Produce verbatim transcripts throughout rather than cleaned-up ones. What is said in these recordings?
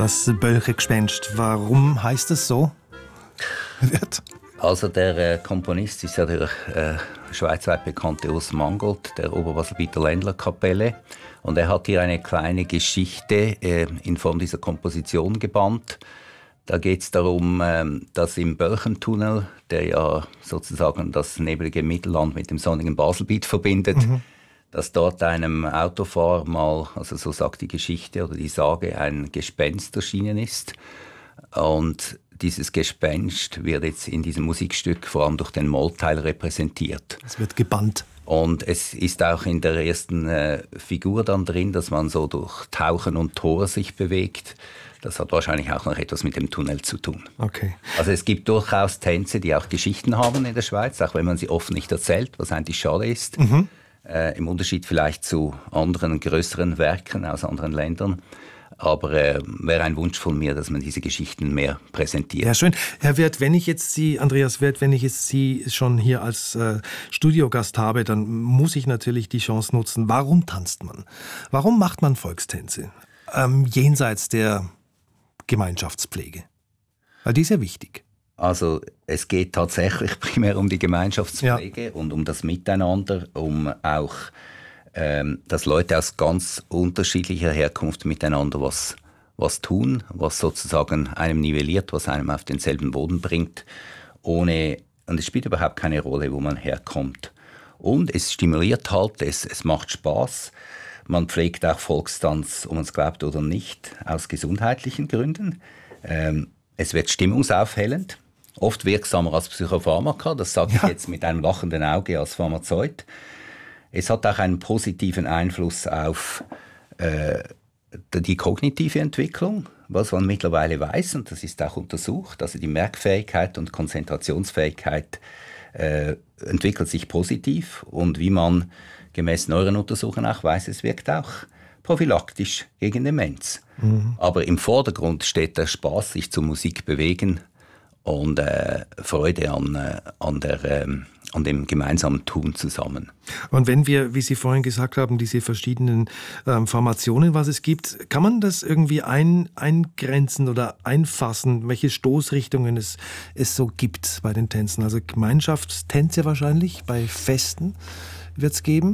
das Bölche-Gespenst. Warum heißt es so? Wird? Also der äh, Komponist ist ja der äh, schweizweit bekannte Urs Mangold, der Oberbaselbieter Ländlerkapelle. Und er hat hier eine kleine Geschichte äh, in Form dieser Komposition gebannt. Da geht es darum, äh, dass im Bölchentunnel, der ja sozusagen das nebelige Mittelland mit dem sonnigen Baselbiet verbindet, mhm. dass dort einem Autofahrer mal, also so sagt die Geschichte oder die Sage, ein Gespenst erschienen ist. Und dieses Gespenst wird jetzt in diesem Musikstück vor allem durch den Mollteil repräsentiert. Es wird gebannt. Und es ist auch in der ersten äh, Figur dann drin, dass man so durch Tauchen und Tor sich bewegt. Das hat wahrscheinlich auch noch etwas mit dem Tunnel zu tun. Okay. Also es gibt durchaus Tänze, die auch Geschichten haben in der Schweiz, auch wenn man sie oft nicht erzählt, was eigentlich schade ist. Mhm. Äh, im Unterschied vielleicht zu anderen größeren Werken aus anderen Ländern. Aber äh, wäre ein Wunsch von mir, dass man diese Geschichten mehr präsentiert. Ja, schön. Herr Wirth, wenn ich jetzt Sie, Andreas Wirth, wenn ich jetzt Sie schon hier als äh, Studiogast habe, dann muss ich natürlich die Chance nutzen. Warum tanzt man? Warum macht man Volkstänze? Ähm, jenseits der Gemeinschaftspflege. Weil die ist ja wichtig. Also es geht tatsächlich primär um die Gemeinschaftspflege ja. und um das Miteinander, um auch dass Leute aus ganz unterschiedlicher Herkunft miteinander was, was tun, was sozusagen einem nivelliert, was einem auf denselben Boden bringt, ohne, und es spielt überhaupt keine Rolle, wo man herkommt. Und es stimuliert halt, es, es macht Spaß. Man pflegt auch Volkstanz, ob man es glaubt oder nicht, aus gesundheitlichen Gründen. Ähm, es wird stimmungsaufhellend, oft wirksamer als Psychopharmaka, das sage ich ja. jetzt mit einem lachenden Auge als Pharmazeut. Es hat auch einen positiven Einfluss auf äh, die kognitive Entwicklung, was man mittlerweile weiß, und das ist auch untersucht. Also die Merkfähigkeit und Konzentrationsfähigkeit äh, entwickelt sich positiv. Und wie man gemäß neueren Untersuchungen auch weiß, es wirkt auch prophylaktisch gegen Demenz. Mhm. Aber im Vordergrund steht der Spaß, sich zur Musik bewegen und äh, Freude an, äh, an der ähm, an dem gemeinsamen Tun zusammen. Und wenn wir, wie Sie vorhin gesagt haben, diese verschiedenen ähm, Formationen, was es gibt, kann man das irgendwie ein, eingrenzen oder einfassen, welche Stoßrichtungen es, es so gibt bei den Tänzen? Also Gemeinschaftstänze wahrscheinlich, bei Festen wird es geben?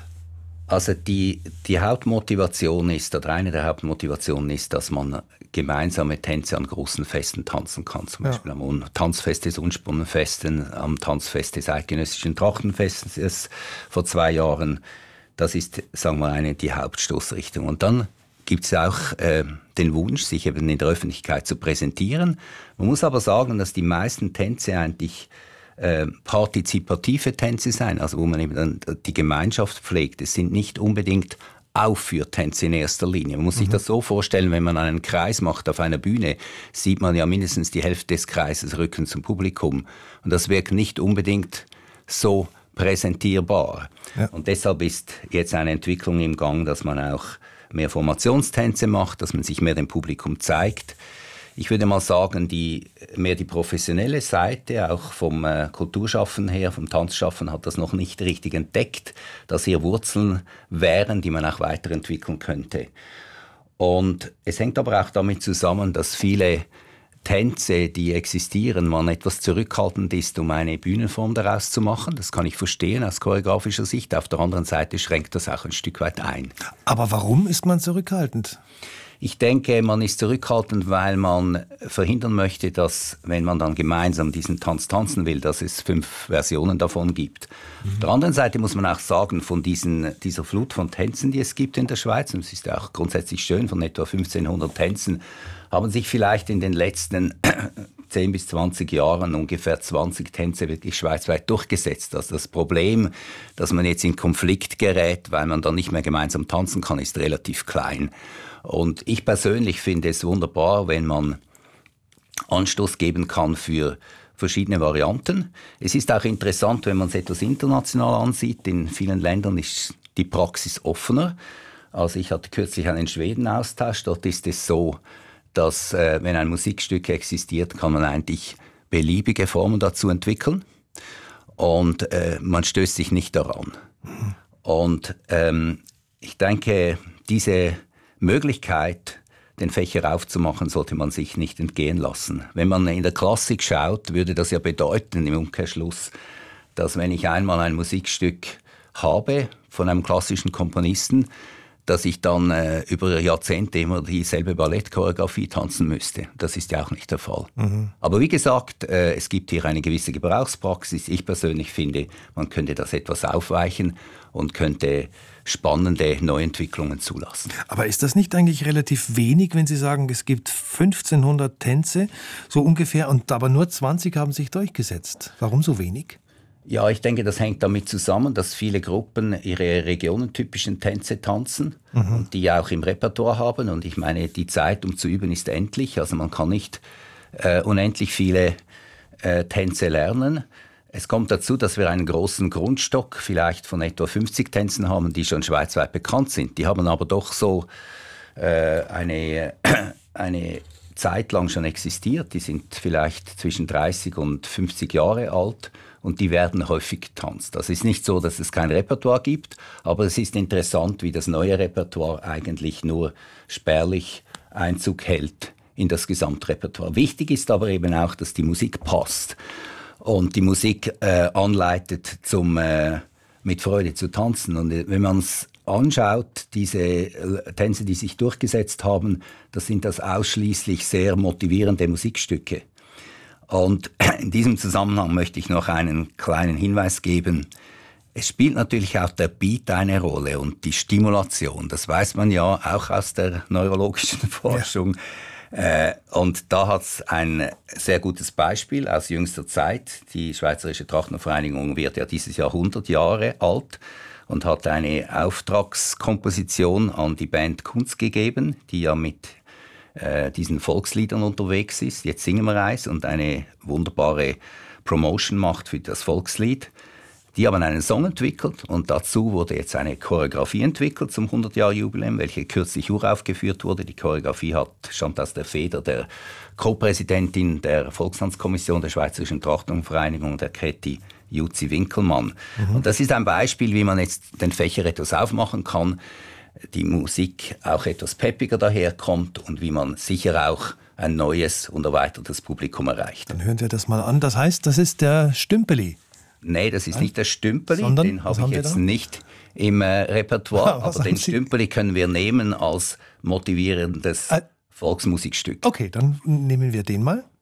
Also die, die Hauptmotivation ist, oder eine der Hauptmotivationen ist, dass man gemeinsame Tänze an großen Festen tanzen kann. Zum Beispiel ja. am Tanzfest des Unspunnenfesten, am Tanzfest des Eidgenössischen Trachtenfestes vor zwei Jahren. Das ist, sagen wir, eine die Hauptstoßrichtung. Und dann gibt es auch äh, den Wunsch, sich eben in der Öffentlichkeit zu präsentieren. Man muss aber sagen, dass die meisten Tänze eigentlich Äh, partizipative Tänze sein, also wo man eben die Gemeinschaft pflegt. Es sind nicht unbedingt Aufführtänze in erster Linie. Man muss mhm. sich das so vorstellen, wenn man einen Kreis macht auf einer Bühne, sieht man ja mindestens die Hälfte des Kreises Rücken zum Publikum. Und das wirkt nicht unbedingt so präsentierbar. Ja. Und deshalb ist jetzt eine Entwicklung im Gang, dass man auch mehr Formationstänze macht, dass man sich mehr dem Publikum zeigt. Ich würde mal sagen, die, mehr die professionelle Seite, auch vom äh, Kulturschaffen her, vom Tanzschaffen, hat das noch nicht richtig entdeckt, dass hier Wurzeln wären, die man auch weiterentwickeln könnte. Und es hängt aber auch damit zusammen, dass viele Tänze, die existieren, man etwas zurückhaltend ist, um eine Bühnenform daraus zu machen. Das kann ich verstehen aus choreografischer Sicht. Auf der anderen Seite schränkt das auch ein Stück weit ein. Aber warum ist man zurückhaltend? Ich denke, man ist zurückhaltend, weil man verhindern möchte, dass, wenn man dann gemeinsam diesen Tanz tanzen will, dass es fünf Versionen davon gibt. Mhm. Auf der anderen Seite muss man auch sagen, von diesen, dieser Flut von Tänzen, die es gibt in der Schweiz, und es ist ja auch grundsätzlich schön, von etwa fünfzehnhundert Tänzen, haben sich vielleicht in den letzten zehn bis zwanzig Jahren ungefähr zwanzig Tänze wirklich schweizweit durchgesetzt. Also das Problem, dass man jetzt in Konflikt gerät, weil man dann nicht mehr gemeinsam tanzen kann, ist relativ klein. Und ich persönlich finde es wunderbar, wenn man Anstoß geben kann für verschiedene Varianten. Es ist auch interessant, wenn man es etwas international ansieht. In vielen Ländern ist die Praxis offener. Also ich hatte kürzlich einen Schweden-Austausch. Dort ist es so, dass äh, wenn ein Musikstück existiert, kann man eigentlich beliebige Formen dazu entwickeln. Und äh, man stößt sich nicht daran. Mhm. Und ähm, ich denke, diese Möglichkeit den Fächer aufzumachen, sollte man sich nicht entgehen lassen. Wenn man in der Klassik schaut, würde das ja bedeuten im Umkehrschluss, dass wenn ich einmal ein Musikstück habe von einem klassischen Komponisten, dass ich dann äh, über Jahrzehnte immer dieselbe Ballettchoreografie tanzen müsste. Das ist ja auch nicht der Fall. Mhm. Aber wie gesagt, äh, es gibt hier eine gewisse Gebrauchspraxis. Ich persönlich finde, man könnte das etwas aufweichen und könnte spannende Neuentwicklungen zulassen. Aber ist das nicht eigentlich relativ wenig, wenn Sie sagen, es gibt fünfzehnhundert Tänze, so ungefähr, und aber nur zwanzig haben sich durchgesetzt? Warum so wenig? Ja, ich denke, das hängt damit zusammen, dass viele Gruppen ihre regionentypischen Tänze tanzen mhm. und die auch im Repertoire haben. Und ich meine, die Zeit, um zu üben, ist endlich. Also man kann nicht äh, unendlich viele äh, Tänze lernen. Es kommt dazu, dass wir einen großen Grundstock, vielleicht von etwa fünfzig Tänzen haben, die schon schweizweit bekannt sind. Die haben aber doch so äh, eine, eine Zeit lang schon existiert. Die sind vielleicht zwischen dreißig und fünfzig Jahre alt. Und die werden häufig getanzt. Das ist nicht so, dass es kein Repertoire gibt, aber es ist interessant, wie das neue Repertoire eigentlich nur spärlich Einzug hält in das Gesamtrepertoire. Wichtig ist aber eben auch, dass die Musik passt und die Musik äh, anleitet, zum, äh, mit Freude zu tanzen. Und wenn man es anschaut, diese Tänze, die sich durchgesetzt haben, das sind das ausschließlich sehr motivierende Musikstücke. Und in diesem Zusammenhang möchte ich noch einen kleinen Hinweis geben. Es spielt natürlich auch der Beat eine Rolle und die Stimulation. Das weiß man ja auch aus der neurologischen Forschung. Ja. Äh, und da hat es ein sehr gutes Beispiel aus jüngster Zeit. Die Schweizerische Trachtnervereinigung wird ja dieses Jahr hundert Jahre alt und hat eine Auftragskomposition an die Band Kunst gegeben, die ja mit diesen Volksliedern unterwegs ist. Jetzt singen wir eins und eine wunderbare Promotion macht für das Volkslied. Die haben einen Song entwickelt und dazu wurde jetzt eine Choreografie entwickelt zum hundert-Jahr-Jubiläum, welche kürzlich uraufgeführt wurde. Die Choreografie hat, stammt aus der Feder der Co-Präsidentin der Volkstanzkommission der Schweizerischen Trachtnervereinigung, der Käthi Juzi-Winkelmann. Mhm. Und das ist ein Beispiel, wie man jetzt den Fächer etwas aufmachen kann, die Musik auch etwas peppiger daherkommt und wie man sicher auch ein neues und erweitertes Publikum erreicht. Dann hören wir das mal an. Das heißt, das ist der Stümpeli? Nein, das ist nicht der Stümpeli, Sondern, den habe ich jetzt nicht im äh, Repertoire, aber den Sie? Stümpeli können wir nehmen als motivierendes äh, Volksmusikstück. Okay, dann nehmen wir den mal.